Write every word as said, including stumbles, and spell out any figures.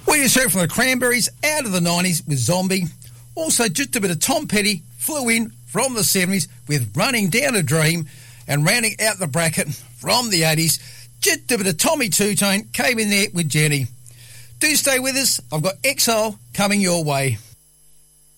We just heard from the Cranberries out of the nineties with Zombie. Also, just a bit of Tom Petty flew in from the seventies with Running Down a Dream, and rounding out the bracket from the eighties, just a bit of Tommy Two-Tone came in there with Jenny. Do stay with us. I've got Exile coming your way.